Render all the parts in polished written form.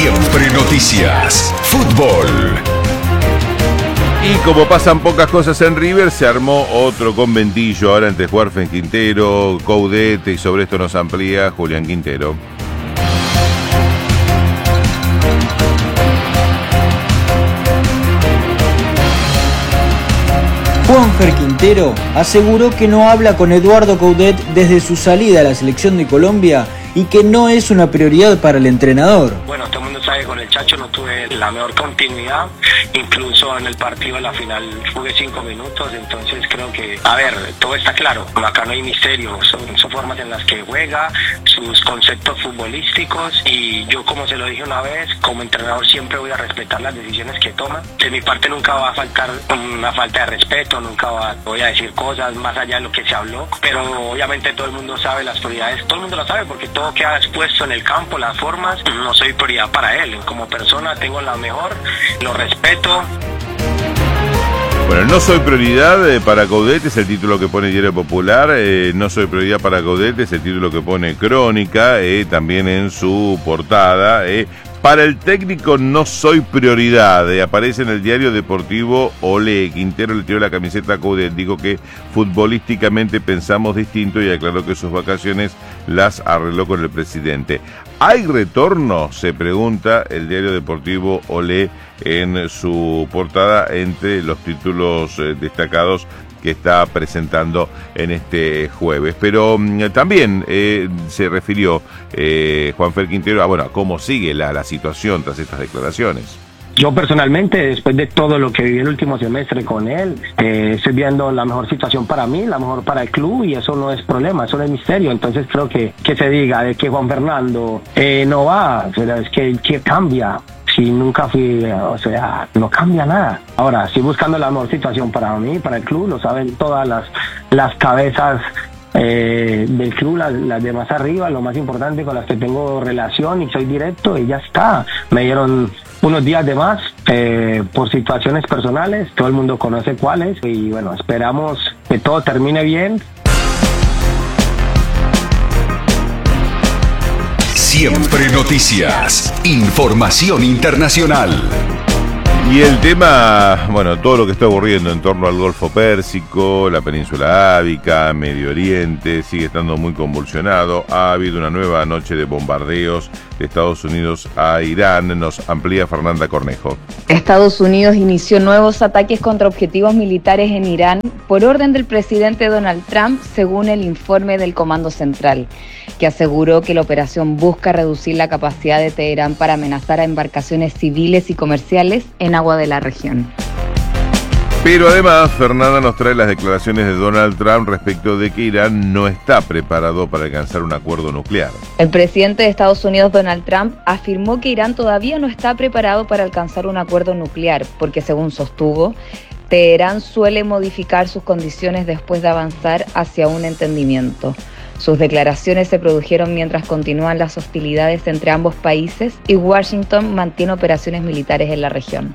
Siempre Noticias. Fútbol. Y como pasan pocas cosas en River, se armó otro conventillo ahora entre Juarfen Quintero, Coudet, y sobre esto nos amplía Julián Quintero. Juanfer Quintero aseguró que no habla con Eduardo Coudet desde su salida a la selección de Colombia y que no es una prioridad para el entrenador. Bueno, todo el mundo sabe que con el Chacho no tuve la mejor continuidad, incluso en el partido de la final jugué 5 minutos, entonces creo que, todo está claro, acá no hay misterio, son formas en las que juega, sus conceptos futbolísticos, y yo, como se lo dije una vez, como entrenador siempre voy a respetar las decisiones que toma. De mi parte nunca va a faltar una falta de respeto, voy a decir cosas más allá de lo que se habló, pero obviamente todo el mundo sabe las prioridades, todo el mundo lo sabe porque todo queda expuesto en el campo, las formas. No soy prioridad para él, como persona tengo la mejor, lo respeto. Bueno, no soy prioridad para Coudet, es el título que pone Diario Popular. No soy prioridad para Coudet, es el título que pone Crónica, también en su portada. Para el técnico no soy prioridad, aparece en el diario deportivo Olé. Quintero le tiró la camiseta a Coudet, dijo que futbolísticamente pensamos distinto y aclaró que sus vacaciones las arregló con el presidente. ¿Hay retorno?, se pregunta el diario deportivo Olé en su portada entre los títulos destacados que está presentando en este jueves. Pero también se refirió Juanfer Quintero a cómo sigue la situación tras estas declaraciones. Yo personalmente, después de todo lo que viví el último semestre con él, estoy viendo la mejor situación para mí, la mejor para el club, y eso no es problema, eso no es misterio. Entonces creo que se diga de que Juan Fernando no va, es que cambia. Si nunca fui, no cambia nada. Ahora, estoy buscando la mejor situación para mí, para el club, lo saben todas las cabezas del club, las de más arriba, lo más importante, con las que tengo relación y soy directo, y ya está. Me dieron unos días de más por situaciones personales, todo el mundo conoce cuáles, y bueno, esperamos que todo termine bien. Siempre Noticias. Información internacional. Y el tema, todo lo que está ocurriendo en torno al Golfo Pérsico, la península Arábica, Medio Oriente, sigue estando muy convulsionado. Ha habido una nueva noche de bombardeos de Estados Unidos a Irán. Nos amplía Fernanda Cornejo. Estados Unidos inició nuevos ataques contra objetivos militares en Irán por orden del presidente Donald Trump, según el informe del Comando Central, que aseguró que la operación busca reducir la capacidad de Teherán para amenazar a embarcaciones civiles y comerciales en agua de la región. Pero además, Fernanda nos trae las declaraciones de Donald Trump respecto de que Irán no está preparado para alcanzar un acuerdo nuclear. El presidente de Estados Unidos, Donald Trump, afirmó que Irán todavía no está preparado para alcanzar un acuerdo nuclear, porque, según sostuvo, Teherán suele modificar sus condiciones después de avanzar hacia un entendimiento. Sus declaraciones se produjeron mientras continúan las hostilidades entre ambos países y Washington mantiene operaciones militares en la región.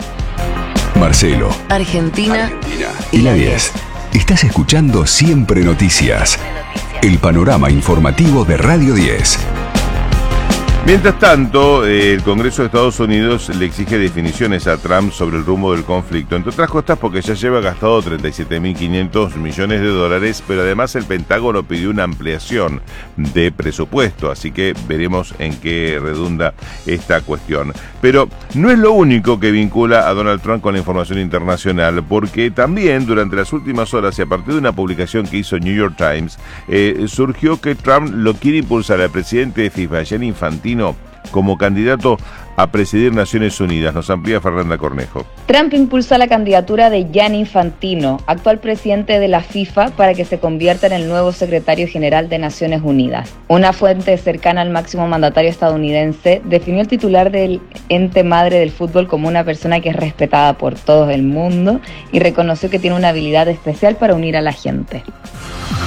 Marcelo, Argentina y la 10. Estás escuchando Siempre Noticias, el panorama informativo de Radio 10. Mientras tanto, el Congreso de Estados Unidos le exige definiciones a Trump sobre el rumbo del conflicto, entre otras cosas porque ya lleva gastado $37.500 millones, pero además el Pentágono pidió una ampliación de presupuesto, así que veremos en qué redunda esta cuestión. Pero no es lo único que vincula a Donald Trump con la información internacional, porque también durante las últimas horas y a partir de una publicación que hizo New York Times, surgió que Trump lo quiere impulsar al presidente de FIFA, Gianni Infantino, como candidato a presidir Naciones Unidas. Nos amplía Fernanda Cornejo. Trump impulsa la candidatura de Gianni Infantino, actual presidente de la FIFA, para que se convierta en el nuevo secretario general de Naciones Unidas. Una fuente cercana al máximo mandatario estadounidense definió al titular del ente madre del fútbol como una persona que es respetada por todo el mundo y reconoció que tiene una habilidad especial para unir a la gente.